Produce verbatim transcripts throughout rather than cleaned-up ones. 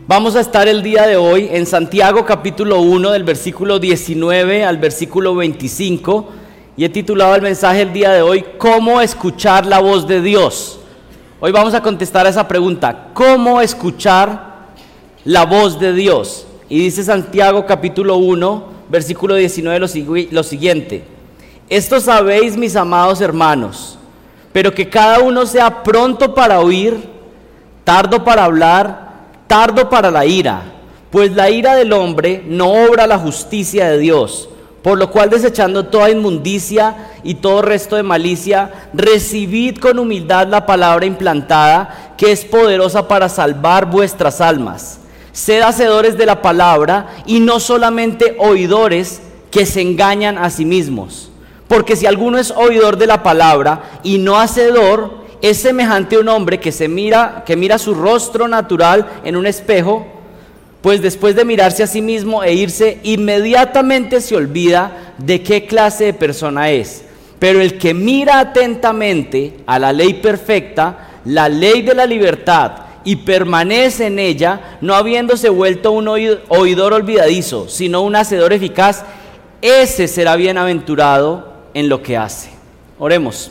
Vamos a estar el día de hoy en Santiago capítulo uno del versículo diecinueve al versículo veinticinco y he titulado el mensaje el día de hoy ¿Cómo escuchar la voz de Dios? Hoy vamos a contestar a esa pregunta, ¿cómo escuchar la voz de Dios? Y dice Santiago capítulo uno versículo diecinueve lo, lo siguiente: esto sabéis, mis amados hermanos, pero que cada uno sea pronto para oír, tardo para hablar, tardo para la ira, pues la ira del hombre no obra la justicia de Dios, por lo cual desechando toda inmundicia y todo resto de malicia, recibid con humildad la palabra implantada, que es poderosa para salvar vuestras almas. Sed hacedores de la palabra y no solamente oidores que se engañan a sí mismos, porque si alguno es oidor de la palabra y no hacedor, es semejante a un hombre que se mira, que mira su rostro natural en un espejo, pues después de mirarse a sí mismo e irse, inmediatamente se olvida de qué clase de persona es. Pero el que mira atentamente a la ley perfecta, la ley de la libertad, y permanece en ella, no habiéndose vuelto un oidor olvidadizo, sino un hacedor eficaz, ese será bienaventurado en lo que hace. Oremos.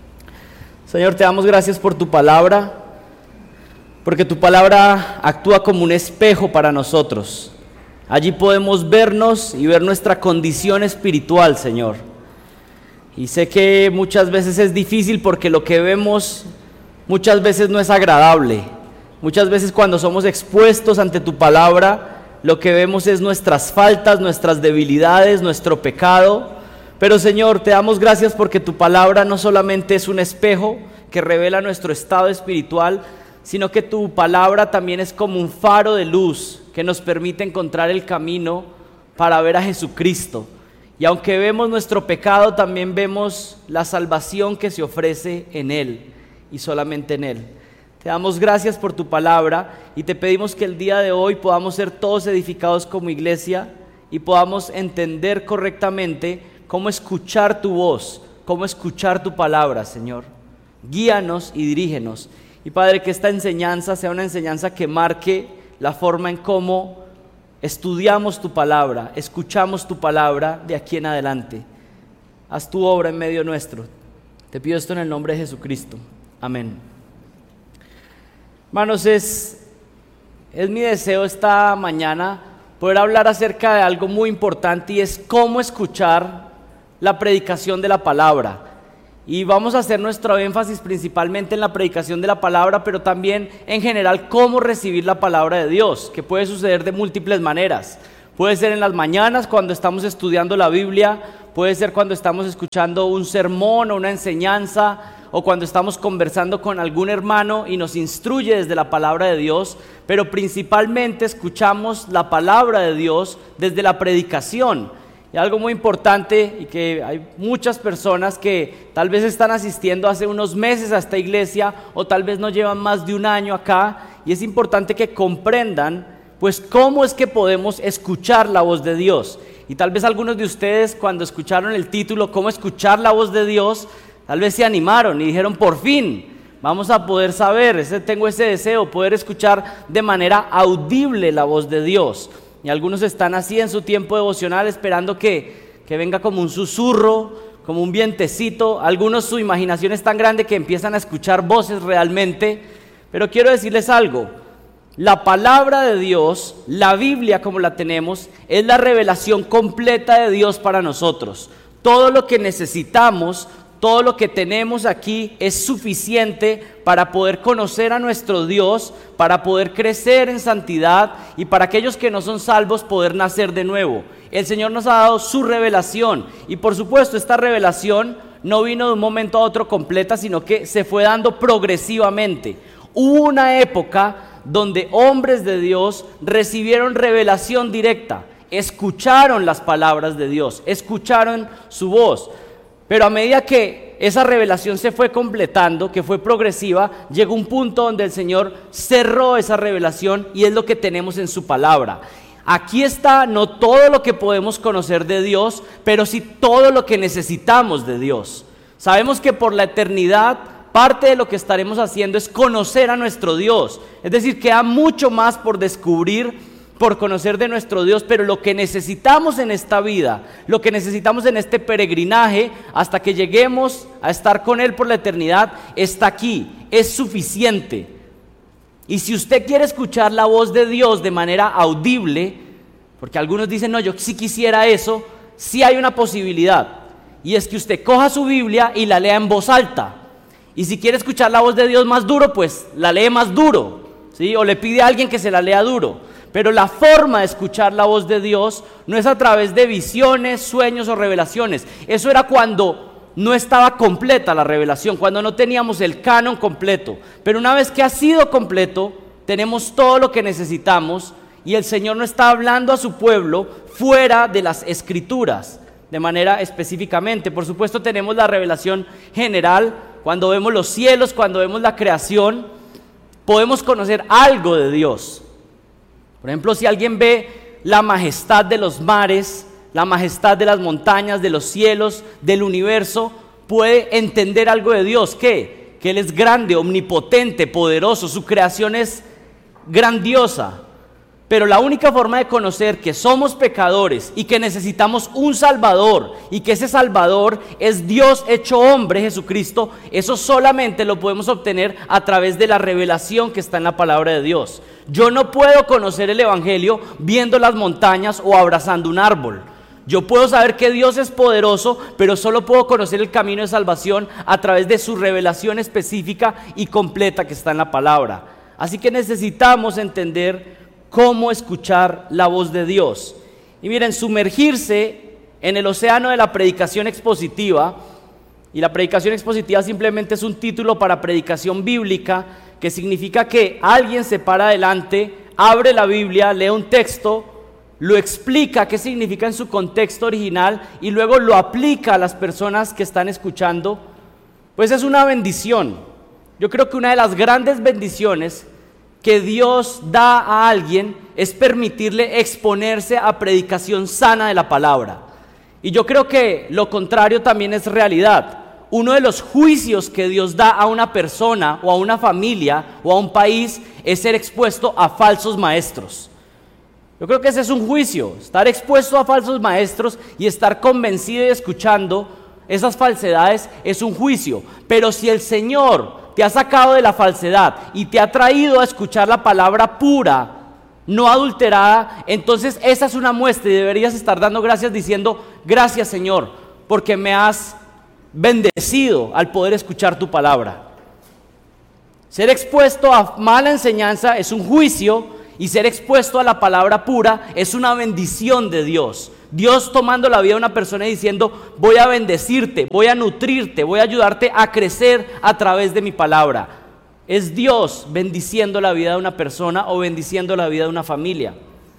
Señor, te damos gracias por tu palabra, porque tu palabra actúa como un espejo para nosotros. Allí podemos vernos y ver nuestra condición espiritual, Señor. Y sé que muchas veces es difícil porque lo que vemos muchas veces no es agradable. Muchas veces cuando somos expuestos ante tu palabra, lo que vemos es nuestras faltas, nuestras debilidades, nuestro pecado. Pero Señor, te damos gracias porque tu palabra no solamente es un espejo que revela nuestro estado espiritual, sino que tu palabra también es como un faro de luz que nos permite encontrar el camino para ver a Jesucristo. Y aunque vemos nuestro pecado, también vemos la salvación que se ofrece en Él y solamente en Él. Te damos gracias por tu palabra y te pedimos que el día de hoy podamos ser todos edificados como iglesia y podamos entender correctamente cómo escuchar tu voz, cómo escuchar tu palabra, Señor. Guíanos y dirígenos. Y Padre, que esta enseñanza sea una enseñanza que marque la forma en cómo estudiamos tu palabra, escuchamos tu palabra de aquí en adelante. Haz tu obra en medio nuestro. Te pido esto en el nombre de Jesucristo. Amén. Hermanos, es, es mi deseo esta mañana poder hablar acerca de algo muy importante y es cómo escuchar la predicación de la palabra. Y vamos a hacer nuestro énfasis principalmente en la predicación de la palabra, pero también en general cómo recibir la palabra de Dios, que puede suceder de múltiples maneras. Puede ser en las mañanas cuando estamos estudiando la Biblia, puede ser cuando estamos escuchando un sermón o una enseñanza, o cuando estamos conversando con algún hermano y nos instruye desde la palabra de Dios, pero principalmente escuchamos la palabra de Dios desde la predicación. Y algo muy importante, y que hay muchas personas que tal vez están asistiendo hace unos meses a esta iglesia, o tal vez no llevan más de un año acá, y es importante que comprendan, pues, cómo es que podemos escuchar la voz de Dios. Y tal vez algunos de ustedes, cuando escucharon el título, ¿Cómo escuchar la voz de Dios?, tal vez se animaron y dijeron, por fin, vamos a poder saber, ese, tengo ese deseo, poder escuchar de manera audible la voz de Dios. Y algunos están así en su tiempo devocional esperando que, que venga como un susurro, como un vientecito. Algunos su imaginación es tan grande que empiezan a escuchar voces realmente. Pero quiero decirles algo, la palabra de Dios, la Biblia como la tenemos, es la revelación completa de Dios para nosotros. Todo lo que necesitamos, todo lo que tenemos aquí es suficiente para poder conocer a nuestro Dios, para poder crecer en santidad y para aquellos que no son salvos poder nacer de nuevo. El Señor nos ha dado su revelación y por supuesto esta revelación no vino de un momento a otro completa, sino que se fue dando progresivamente. Hubo una época donde hombres de Dios recibieron revelación directa, escucharon las palabras de Dios, escucharon su voz. Pero a medida que esa revelación se fue completando, que fue progresiva, llegó un punto donde el Señor cerró esa revelación y es lo que tenemos en su palabra. Aquí está no todo lo que podemos conocer de Dios, pero sí todo lo que necesitamos de Dios. Sabemos que por la eternidad parte de lo que estaremos haciendo es conocer a nuestro Dios. Es decir, queda mucho más por descubrir, por conocer de nuestro Dios, pero lo que necesitamos en esta vida, lo que necesitamos en este peregrinaje, hasta que lleguemos a estar con Él por la eternidad, está aquí, es suficiente. Y si usted quiere escuchar la voz de Dios de manera audible, porque algunos dicen, no, yo sí quisiera eso, sí hay una posibilidad, y es que usted coja su Biblia y la lea en voz alta. Y si quiere escuchar la voz de Dios más duro, pues la lee más duro, ¿sí? O le pide a alguien que se la lea duro. Pero la forma de escuchar la voz de Dios no es a través de visiones, sueños o revelaciones. Eso era cuando no estaba completa la revelación, cuando no teníamos el canon completo. Pero una vez que ha sido completo, tenemos todo lo que necesitamos y el Señor no está hablando a su pueblo fuera de las Escrituras, de manera específicamente. Por supuesto tenemos la revelación general, cuando vemos los cielos, cuando vemos la creación, podemos conocer algo de Dios. Por ejemplo, si alguien ve la majestad de los mares, la majestad de las montañas, de los cielos, del universo, puede entender algo de Dios. ¿Qué? Que Él es grande, omnipotente, poderoso, su creación es grandiosa. Pero la única forma de conocer que somos pecadores y que necesitamos un Salvador, y que ese Salvador es Dios hecho hombre, Jesucristo, eso solamente lo podemos obtener a través de la revelación que está en la palabra de Dios. Yo no puedo conocer el Evangelio viendo las montañas o abrazando un árbol. Yo puedo saber que Dios es poderoso, pero solo puedo conocer el camino de salvación a través de su revelación específica y completa que está en la palabra. Así que necesitamos entender cómo escuchar la voz de Dios. Y miren, sumergirse en el océano de la predicación expositiva, y la predicación expositiva simplemente es un título para predicación bíblica, que significa que alguien se para adelante, abre la Biblia, lee un texto, lo explica qué significa en su contexto original y luego lo aplica a las personas que están escuchando. Pues es una bendición. Yo creo que una de las grandes bendiciones que Dios da a alguien es permitirle exponerse a predicación sana de la palabra. Y yo creo que lo contrario también es realidad. Uno de los juicios que Dios da a una persona o a una familia o a un país es ser expuesto a falsos maestros. Yo creo que ese es un juicio, estar expuesto a falsos maestros y estar convencido y escuchando esas falsedades es un juicio. Pero si el Señor te ha sacado de la falsedad y te ha traído a escuchar la palabra pura, no adulterada, entonces esa es una muestra y deberías estar dando gracias diciendo, gracias Señor, porque me has bendecido al poder escuchar tu palabra. Ser expuesto a mala enseñanza es un juicio y ser expuesto a la palabra pura es una bendición de Dios. Dios tomando la vida de una persona y diciendo, voy a bendecirte, voy a nutrirte, voy a ayudarte a crecer a través de mi palabra. Es Dios bendiciendo la vida de una persona o bendiciendo la vida de una familia.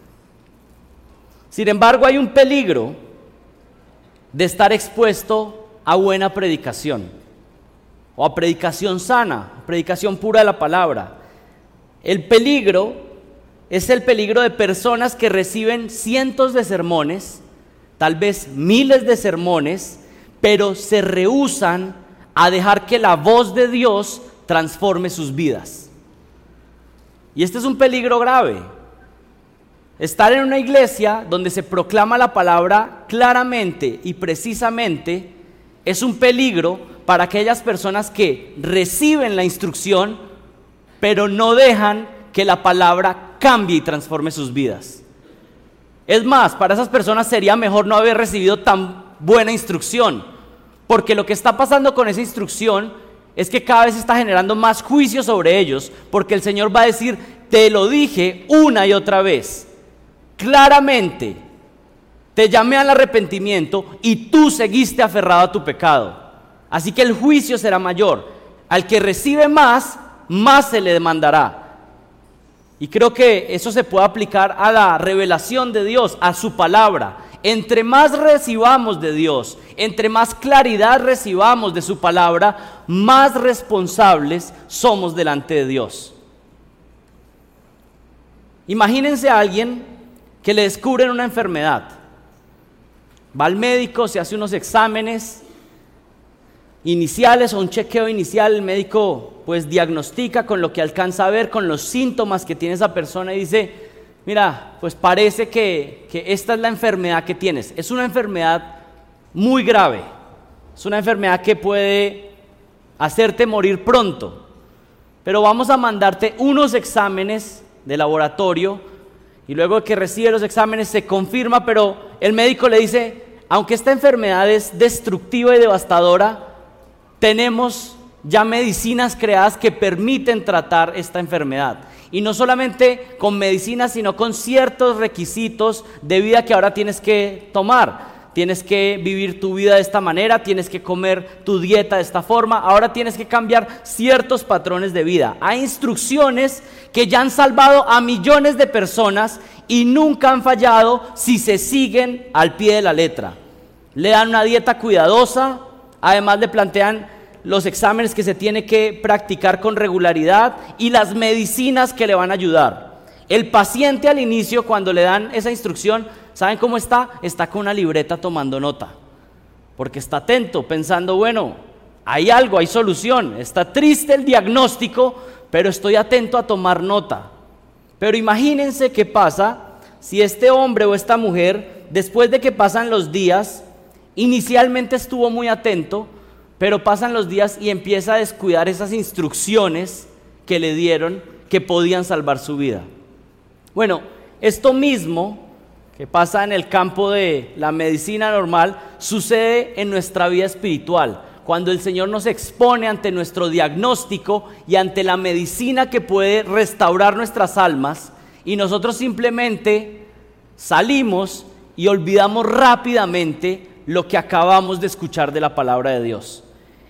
Sin embargo, hay un peligro de estar expuesto a buena predicación o a predicación sana, predicación pura de la palabra. El peligro es el peligro de personas que reciben cientos de sermones, tal vez miles de sermones, pero se rehúsan a dejar que la voz de Dios transforme sus vidas. Y este es un peligro grave. Estar en una iglesia donde se proclama la palabra claramente y precisamente es un peligro para aquellas personas que reciben la instrucción, pero no dejan que la palabra cambie y transforme sus vidas. Es más, para esas personas sería mejor no haber recibido tan buena instrucción, porque lo que está pasando con esa instrucción es que cada vez está generando más juicio sobre ellos, porque el Señor va a decir, te lo dije una y otra vez, claramente, te llamé al arrepentimiento y tú seguiste aferrado a tu pecado. Así que el juicio será mayor. Al que recibe más, más se le demandará. Y creo que eso se puede aplicar a la revelación de Dios, a su palabra. Entre más recibamos de Dios, entre más claridad recibamos de su palabra, más responsables somos delante de Dios. Imagínense a alguien que le descubren una enfermedad. Va al médico, se hace unos exámenes, iniciales o un chequeo inicial, el médico pues diagnostica con lo que alcanza a ver, con los síntomas que tiene esa persona y dice, mira, pues parece que, que esta es la enfermedad que tienes. Es una enfermedad muy grave, es una enfermedad que puede hacerte morir pronto, pero vamos a mandarte unos exámenes de laboratorio y luego de que recibe los exámenes se confirma, pero el médico le dice, aunque esta enfermedad es destructiva y devastadora, tenemos ya medicinas creadas que permiten tratar esta enfermedad. Y no solamente con medicinas, sino con ciertos requisitos de vida que ahora tienes que tomar. Tienes que vivir tu vida de esta manera, tienes que comer tu dieta de esta forma, ahora tienes que cambiar ciertos patrones de vida. Hay instrucciones que ya han salvado a millones de personas y nunca han fallado si se siguen al pie de la letra. Le dan una dieta cuidadosa, además le plantean los exámenes que se tiene que practicar con regularidad y las medicinas que le van a ayudar. El paciente al inicio, cuando le dan esa instrucción, ¿saben cómo está? Está con una libreta tomando nota, porque está atento, pensando, bueno, hay algo, hay solución. Está triste el diagnóstico, pero estoy atento a tomar nota. Pero imagínense qué pasa si este hombre o esta mujer, después de que pasan los días, inicialmente estuvo muy atento, pero pasan los días y empieza a descuidar esas instrucciones que le dieron que podían salvar su vida. Bueno, esto mismo que pasa en el campo de la medicina normal sucede en nuestra vida espiritual. Cuando el Señor nos expone ante nuestro diagnóstico y ante la medicina que puede restaurar nuestras almas, y nosotros simplemente salimos y olvidamos rápidamente lo que acabamos de escuchar de la palabra de Dios.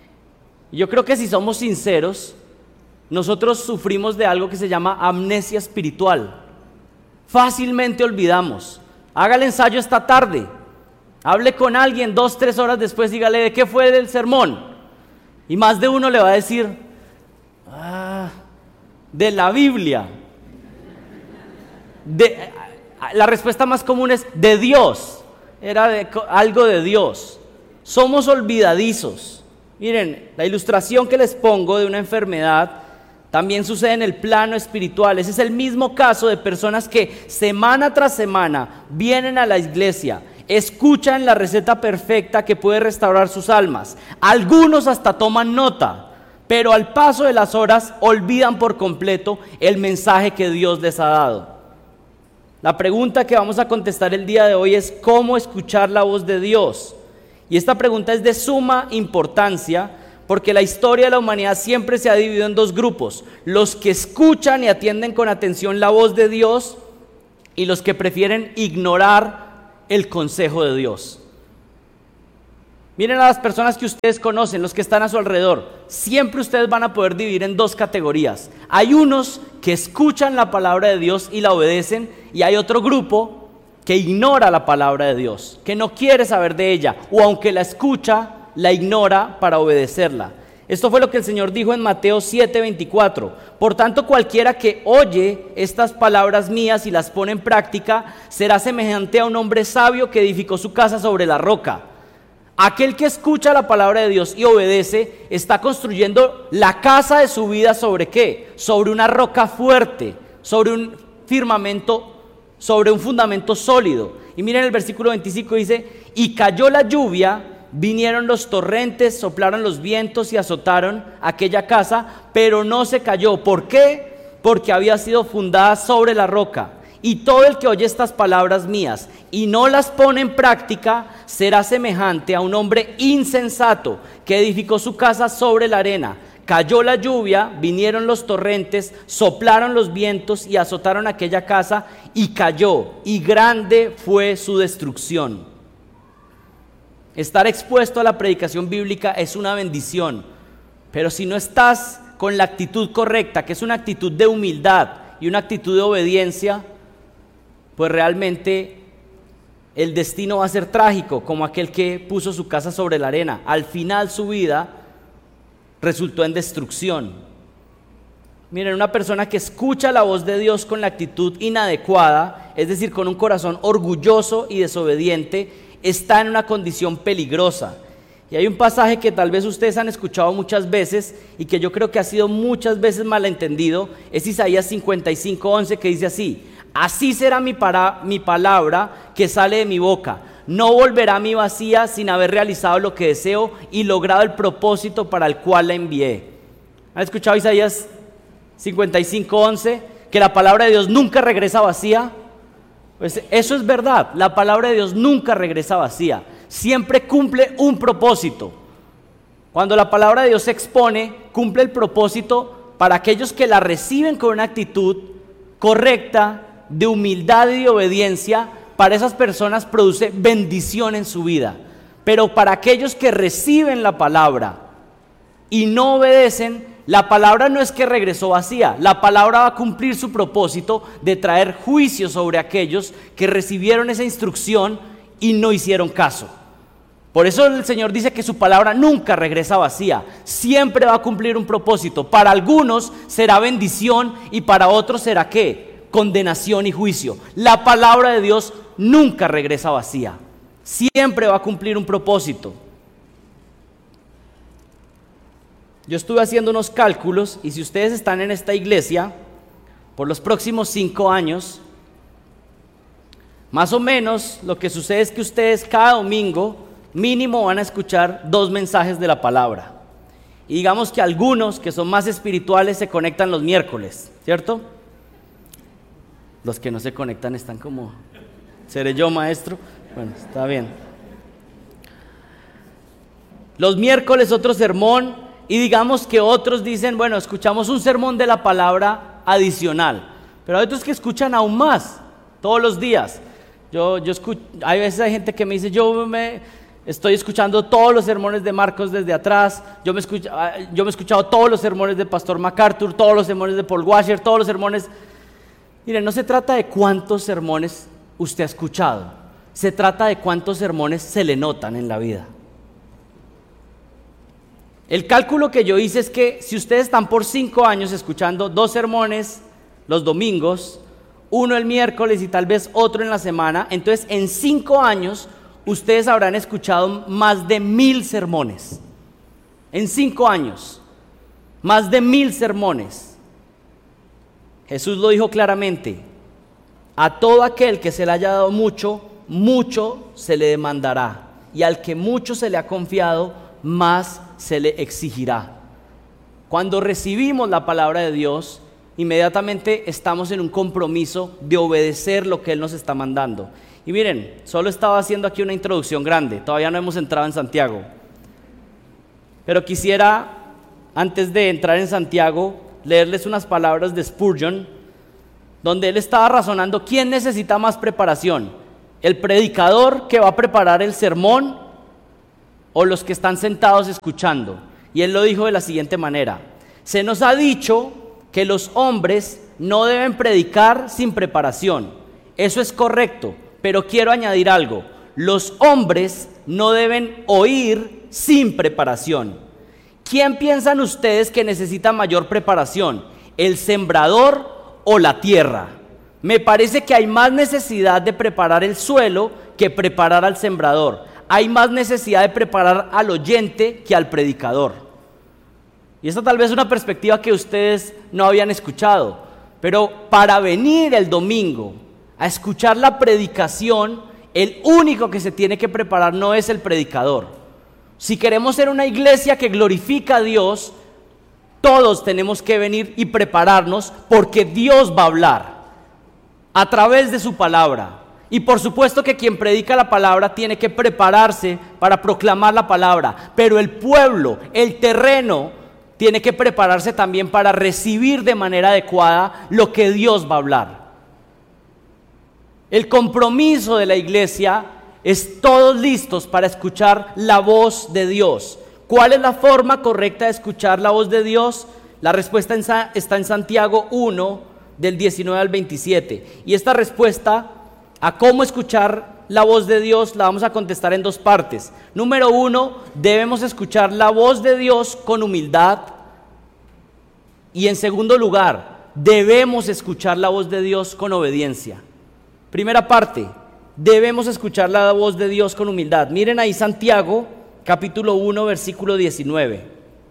Yo creo que si somos sinceros, nosotros sufrimos de algo que se llama amnesia espiritual. Fácilmente olvidamos. Haga el ensayo esta tarde. Hable con alguien dos, tres horas después, dígale de qué fue el sermón. Y más de uno le va a decir, ah, de la Biblia. De, la respuesta más común es de Dios. Era de, algo de Dios. Somos olvidadizos. Miren, la ilustración que les pongo de una enfermedad también sucede en el plano espiritual. Ese es el mismo caso de personas que semana tras semana vienen a la iglesia, escuchan la receta perfecta que puede restaurar sus almas. Algunos hasta toman nota, pero al paso de las horas olvidan por completo el mensaje que Dios les ha dado. La pregunta que vamos a contestar el día de hoy es ¿cómo escuchar la voz de Dios? Y esta pregunta es de suma importancia porque la historia de la humanidad siempre se ha dividido en dos grupos: los que escuchan y atienden con atención la voz de Dios y los que prefieren ignorar el consejo de Dios. Miren a las personas que ustedes conocen, los que están a su alrededor. Siempre ustedes van a poder dividir en dos categorías. Hay unos que escuchan la palabra de Dios y la obedecen, y hay otro grupo que ignora la palabra de Dios, que no quiere saber de ella, o aunque la escucha, la ignora para obedecerla. Esto fue lo que el Señor dijo en Mateo siete veinticuatro. Por tanto, cualquiera que oye estas palabras mías y las pone en práctica, será semejante a un hombre sabio que edificó su casa sobre la roca. Aquel que escucha la palabra de Dios y obedece, está construyendo la casa de su vida ¿sobre qué? Sobre una roca fuerte, sobre un firmamento, sobre un fundamento sólido. Y miren el versículo veinticinco, dice, y cayó la lluvia, vinieron los torrentes, soplaron los vientos y azotaron aquella casa, pero no se cayó. ¿Por qué? Porque había sido fundada sobre la roca. Y todo el que oye estas palabras mías y no las pone en práctica, será semejante a un hombre insensato que edificó su casa sobre la arena. Cayó la lluvia, vinieron los torrentes, soplaron los vientos y azotaron aquella casa, y cayó, y grande fue su destrucción. Estar expuesto a la predicación bíblica es una bendición, pero si no estás con la actitud correcta, que es una actitud de humildad y una actitud de obediencia, pues realmente el destino va a ser trágico, como aquel que puso su casa sobre la arena. Al final su vida resultó en destrucción. Miren, una persona que escucha la voz de Dios con la actitud inadecuada, es decir, con un corazón orgulloso y desobediente, está en una condición peligrosa. Y hay un pasaje que tal vez ustedes han escuchado muchas veces y que yo creo que ha sido muchas veces malentendido, es Isaías cincuenta y cinco, once, que dice así: así será mi, para, mi palabra que sale de mi boca, no volverá a mí vacía sin haber realizado lo que deseo y logrado el propósito para el cual la envié. ¿Han escuchado Isaías cincuenta y cinco, once? Que la palabra de Dios nunca regresa vacía. Pues eso es verdad, la palabra de Dios nunca regresa vacía, siempre cumple un propósito. Cuando la palabra de Dios se expone, cumple el propósito para aquellos que la reciben con una actitud correcta, de humildad y de obediencia. Para esas personas produce bendición en su vida. Pero para aquellos que reciben la palabra y no obedecen, la palabra no es que regresó vacía, la palabra va a cumplir su propósito de traer juicio sobre aquellos que recibieron esa instrucción y no hicieron caso. Por eso el Señor dice que su palabra nunca regresa vacía, siempre va a cumplir un propósito. Para algunos será bendición y para otros será ¿qué? Condenación y juicio. La palabra de Dios nunca regresa vacía, siempre va a cumplir un propósito. Yo estuve haciendo unos cálculos y si ustedes están en esta iglesia por los próximos cinco años, más o menos lo que sucede es que ustedes cada domingo mínimo van a escuchar dos mensajes de la palabra. Y digamos que algunos que son más espirituales se conectan los miércoles, ¿cierto? Los que no se conectan están como, ¿seré yo, maestro? Bueno, está bien. Los miércoles otro sermón. Y digamos que otros dicen, bueno, escuchamos un sermón de la palabra adicional, pero hay otros que escuchan aún más, todos los días. Yo, yo escucho, hay veces hay gente que me dice, yo me estoy escuchando todos los sermones de Marcos desde atrás, yo me, escucho, yo me he escuchado todos los sermones de Pastor MacArthur, todos los sermones de Paul Washer, todos los sermones. Miren, no se trata de cuántos sermones usted ha escuchado, se trata de cuántos sermones se le notan en la vida. El cálculo que yo hice es que si ustedes están por cinco años escuchando dos sermones los domingos, uno el miércoles y tal vez otro en la semana, entonces en cinco años ustedes habrán escuchado más de mil sermones. En cinco años, más de mil sermones. Jesús lo dijo claramente: a todo aquel que se le haya dado mucho, mucho se le demandará, y al que mucho se le ha confiado, más se le exigirá. Cuando recibimos la palabra de Dios, inmediatamente estamos en un compromiso de obedecer lo que Él nos está mandando. Y miren, solo estaba haciendo aquí una introducción grande, todavía no hemos entrado en Santiago. Pero quisiera, antes de entrar en Santiago, leerles unas palabras de Spurgeon, donde él estaba razonando quién necesita más preparación, el predicador que va a preparar el sermón o los que están sentados escuchando. Y él lo dijo de la siguiente manera: se nos ha dicho que los hombres no deben predicar sin preparación. Eso es correcto, pero quiero añadir algo: los hombres no deben oír sin preparación. ¿Quién piensan ustedes que necesita mayor preparación, el sembrador o la tierra? Me parece que hay más necesidad de preparar el suelo que preparar al sembrador. Hay más necesidad de preparar al oyente que al predicador. Y esta tal vez es una perspectiva que ustedes no habían escuchado, pero para venir el domingo a escuchar la predicación, el único que se tiene que preparar no es el predicador. Si queremos ser una iglesia que glorifica a Dios, todos tenemos que venir y prepararnos, porque Dios va a hablar a través de su palabra. Y por supuesto que quien predica la palabra tiene que prepararse para proclamar la palabra, pero el pueblo, el terreno, tiene que prepararse también para recibir de manera adecuada lo que Dios va a hablar. El compromiso de la iglesia es todos listos para escuchar la voz de Dios. ¿Cuál es la forma correcta de escuchar la voz de Dios? La respuesta está en Santiago uno, del diecinueve al veintisiete. Y esta respuesta a cómo escuchar la voz de Dios la vamos a contestar en dos partes. Número uno, debemos escuchar la voz de Dios con humildad. Y en segundo lugar, debemos escuchar la voz de Dios con obediencia. Primera parte, debemos escuchar la voz de Dios con humildad. Miren ahí Santiago, capítulo uno, versículo diecinueve.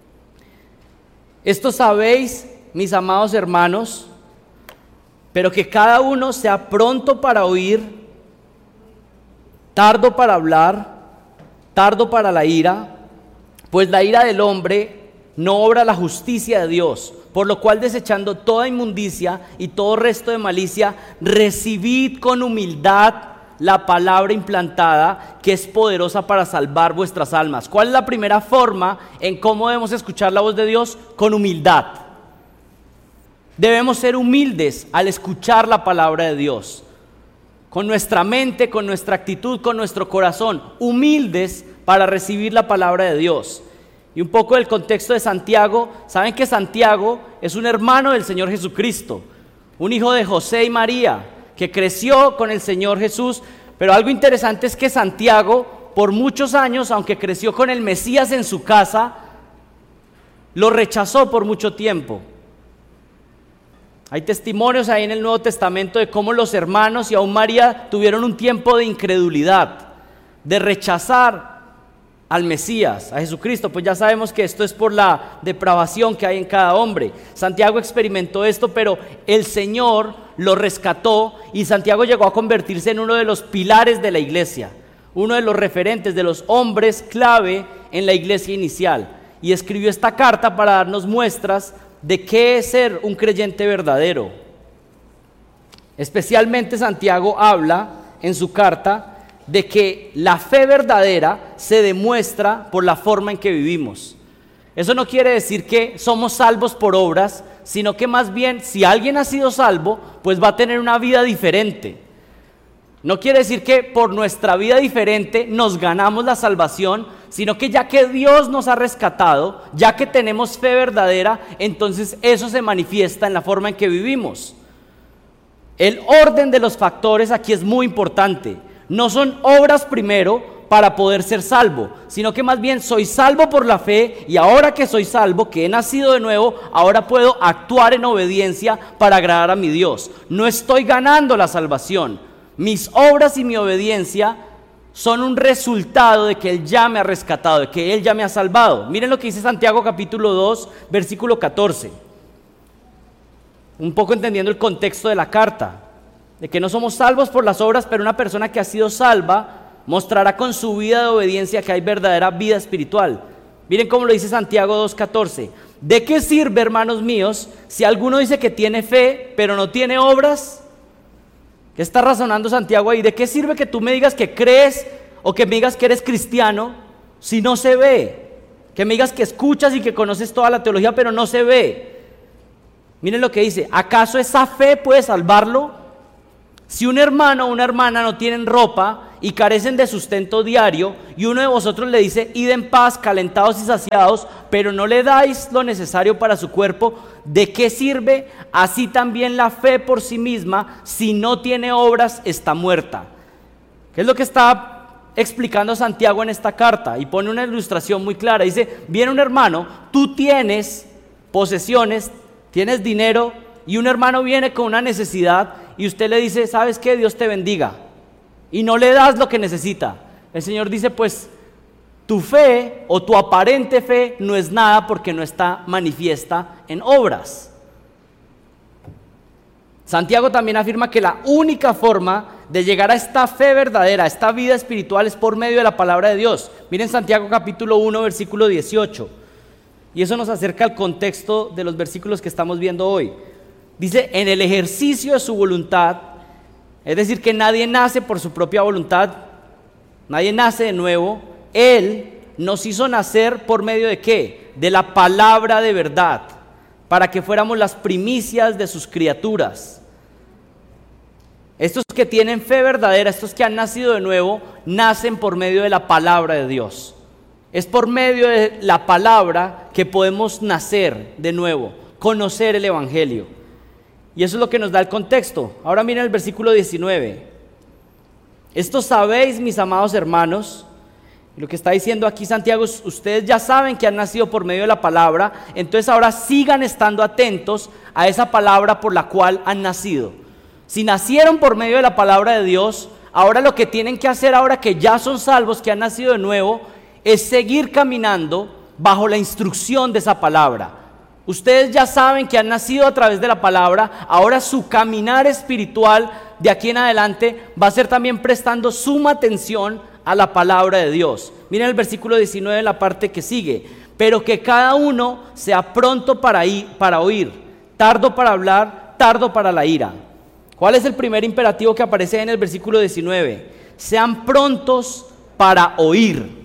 Esto sabéis, mis amados hermanos, pero que cada uno sea pronto para oír, tardo para hablar, tardo para la ira, pues la ira del hombre no obra la justicia de Dios, por lo cual desechando toda inmundicia y todo resto de malicia, recibid con humildad la palabra implantada, que es poderosa para salvar vuestras almas. ¿Cuál es la primera forma en cómo debemos escuchar la voz de Dios? Con humildad. Debemos ser humildes al escuchar la palabra de Dios, con nuestra mente, con nuestra actitud, con nuestro corazón, humildes para recibir la palabra de Dios. Y un poco del contexto de Santiago, saben que Santiago es un hermano del Señor Jesucristo, un hijo de José y María, que creció con el Señor Jesús, pero algo interesante es que Santiago, por muchos años, aunque creció con el Mesías en su casa, lo rechazó por mucho tiempo. Hay testimonios ahí en el Nuevo Testamento de cómo los hermanos y aún María tuvieron un tiempo de incredulidad, de rechazar al Mesías, a Jesucristo. Pues ya sabemos que esto es por la depravación que hay en cada hombre. Santiago experimentó esto, pero el Señor lo rescató y Santiago llegó a convertirse en uno de los pilares de la iglesia, uno de los referentes, de los hombres clave en la iglesia inicial. Y escribió esta carta para darnos muestras de qué es ser un creyente verdadero. Especialmente Santiago habla en su carta de que la fe verdadera se demuestra por la forma en que vivimos. Eso no quiere decir que somos salvos por obras, sino que más bien si alguien ha sido salvo, pues va a tener una vida diferente. No quiere decir que por nuestra vida diferente nos ganamos la salvación, sino que ya que Dios nos ha rescatado, ya que tenemos fe verdadera, entonces eso se manifiesta en la forma en que vivimos. El orden de los factores aquí es muy importante. No son obras primero para poder ser salvo, sino que más bien soy salvo por la fe, y ahora que soy salvo, que he nacido de nuevo, ahora puedo actuar en obediencia para agradar a mi Dios. No estoy ganando la salvación. Mis obras y mi obediencia son un resultado de que Él ya me ha rescatado, de que Él ya me ha salvado. Miren lo que dice Santiago capítulo dos, versículo catorce. Un poco entendiendo el contexto de la carta, de que no somos salvos por las obras, pero una persona que ha sido salva mostrará con su vida de obediencia que hay verdadera vida espiritual. Miren cómo lo dice Santiago dos catorce. ¿De qué sirve, hermanos míos, si alguno dice que tiene fe, pero no tiene obras? ¿Qué está razonando Santiago ahí? ¿De qué sirve que tú me digas que crees o que me digas que eres cristiano si no se ve? Que me digas que escuchas y que conoces toda la teología, pero no se ve. Miren lo que dice. ¿Acaso esa fe puede salvarlo? Si un hermano o una hermana no tienen ropa y carecen de sustento diario, y uno de vosotros le dice, id en paz, calentados y saciados, pero no le dais lo necesario para su cuerpo, ¿de qué sirve? Así también la fe por sí misma, si no tiene obras, está muerta. ¿Qué es lo que está explicando Santiago en esta carta? Y pone una ilustración muy clara. Dice, viene un hermano, tú tienes posesiones, tienes dinero, y un hermano viene con una necesidad, y usted le dice, ¿sabes qué? Dios te bendiga. Y no le das lo que necesita. El Señor dice, pues, tu fe o tu aparente fe no es nada porque no está manifiesta en obras. Santiago también afirma que la única forma de llegar a esta fe verdadera, a esta vida espiritual, es por medio de la palabra de Dios. Miren Santiago capítulo uno, versículo dieciocho. Y eso nos acerca al contexto de los versículos que estamos viendo hoy. Dice, en el ejercicio de su voluntad, es decir, que nadie nace por su propia voluntad, nadie nace de nuevo. Él nos hizo nacer por medio de ¿qué? De la palabra de verdad, para que fuéramos las primicias de sus criaturas. Estos que tienen fe verdadera, estos que han nacido de nuevo, nacen por medio de la palabra de Dios. Es por medio de la palabra que podemos nacer de nuevo, conocer el Evangelio. Y eso es lo que nos da el contexto. Ahora miren el versículo diecinueve. Esto sabéis, mis amados hermanos. Lo que está diciendo aquí Santiago es, ustedes ya saben que han nacido por medio de la palabra, entonces ahora sigan estando atentos a esa palabra por la cual han nacido. Si nacieron por medio de la palabra de Dios, ahora lo que tienen que hacer ahora que ya son salvos, que han nacido de nuevo, es seguir caminando bajo la instrucción de esa palabra. Ustedes ya saben que han nacido a través de la palabra, ahora su caminar espiritual de aquí en adelante va a ser también prestando suma atención a la palabra de Dios. Miren el versículo diecinueve en la parte que sigue: pero que cada uno sea pronto para, ir, para oír, tardo para hablar, tardo para la ira. ¿Cuál es el primer imperativo que aparece en el versículo diecinueve? Sean prontos para oír.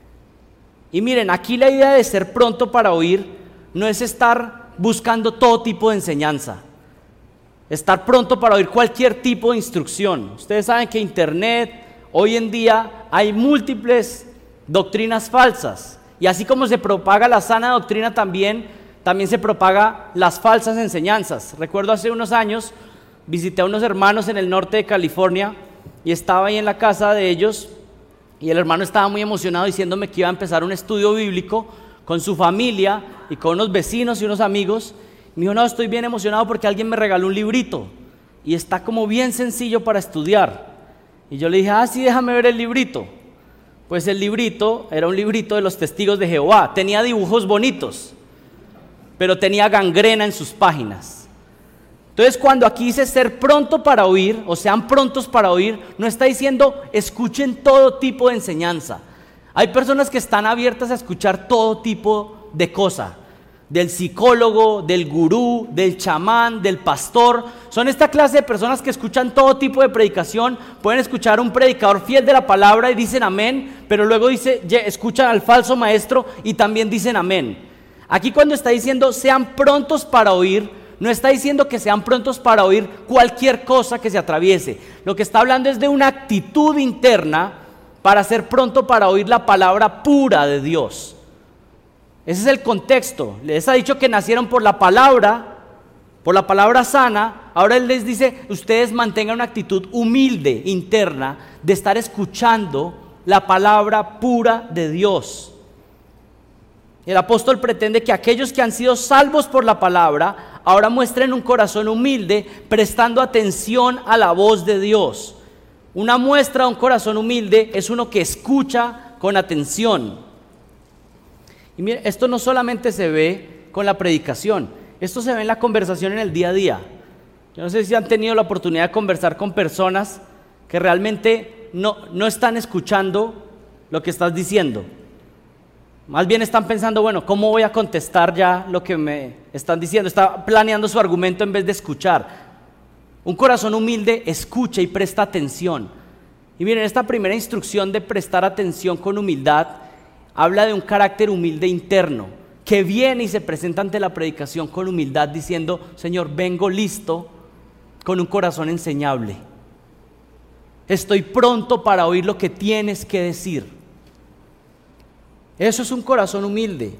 Y miren, aquí la idea de ser pronto para oír no es estar buscando todo tipo de enseñanza, estar pronto para oír cualquier tipo de instrucción. Ustedes saben que internet, hoy en día hay múltiples doctrinas falsas, y así como se propaga la sana doctrina, también, también se propaga las falsas enseñanzas. Recuerdo hace unos años visité a unos hermanos en el norte de California y estaba ahí en la casa de ellos, y el hermano estaba muy emocionado diciéndome que iba a empezar un estudio bíblico con su familia y con unos vecinos y unos amigos. Me dijo: no, estoy bien emocionado porque alguien me regaló un librito y está como bien sencillo para estudiar. Y yo le dije: ah, sí, déjame ver el librito. Pues el librito era un librito de los testigos de Jehová. Tenía dibujos bonitos, pero tenía gangrena en sus páginas. Entonces, cuando aquí dice ser pronto para oír, o sean prontos para oír, no está diciendo escuchen todo tipo de enseñanza. Hay personas que están abiertas a escuchar todo tipo de cosa, del psicólogo, del gurú, del chamán, del pastor. Son esta clase de personas que escuchan todo tipo de predicación. Pueden escuchar a un predicador fiel de la palabra y dicen amén, pero luego dice, escuchan al falso maestro y también dicen amén. Aquí, cuando está diciendo sean prontos para oír, no está diciendo que sean prontos para oír cualquier cosa que se atraviese. Lo que está hablando es de una actitud interna para ser pronto para oír la palabra pura de Dios. Ese es el contexto. Les ha dicho que nacieron por la palabra, por la palabra sana. Ahora Él les dice: ustedes mantengan una actitud humilde, interna, de estar escuchando la palabra pura de Dios. El apóstol pretende que aquellos que han sido salvos por la palabra ahora muestren un corazón humilde, prestando atención a la voz de Dios. Una muestra de un corazón humilde es uno que escucha con atención. Y mire, esto no solamente se ve con la predicación, esto se ve en la conversación en el día a día. Yo no sé si han tenido la oportunidad de conversar con personas que realmente no, no están escuchando lo que estás diciendo. Más bien están pensando, bueno, ¿cómo voy a contestar ya lo que me están diciendo? Está planeando su argumento en vez de escuchar. Un corazón humilde escucha y presta atención. Y miren, esta primera instrucción de prestar atención con humildad habla de un carácter humilde interno, que viene y se presenta ante la predicación con humildad diciendo: Señor, vengo listo con un corazón enseñable. Estoy pronto para oír lo que tienes que decir. Eso es un corazón humilde.